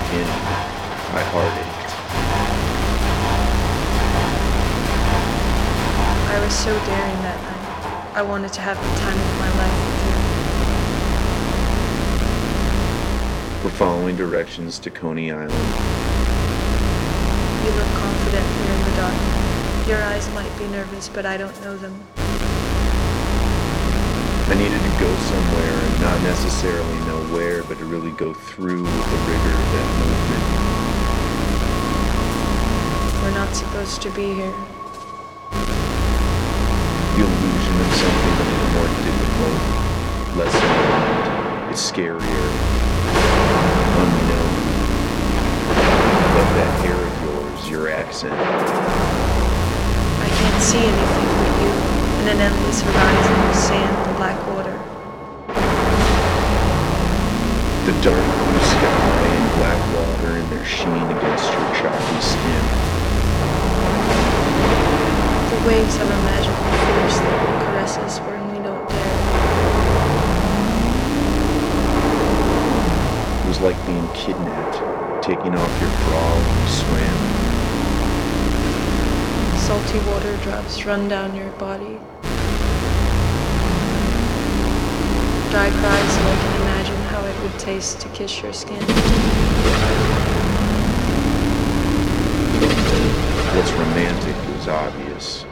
skin. My heart ached. I was so daring that night. I wanted to have the time of my life with We're following directions to Coney Island. you. You look confident here in the dark. Your eyes might be nervous, but I don't know them. I needed to go somewhere and not necessarily know where, but to really go through with the rigor of that movement. We're not supposed to be here. The illusion of something a little more difficult, less important, it's scarier, unknown. But that hair of yours, your accent, I can't see anything but you in an endless horizon of sand and black water. the dark blue sky and black water and their sheen against your chalky skin. The waves have a magical force that will caress us when we don't dare. It was like being kidnapped, taking off your bra when you swam. Salty water drops run down your body. Dry cries so I can imagine how it would taste to kiss your skin. What's romantic is obvious.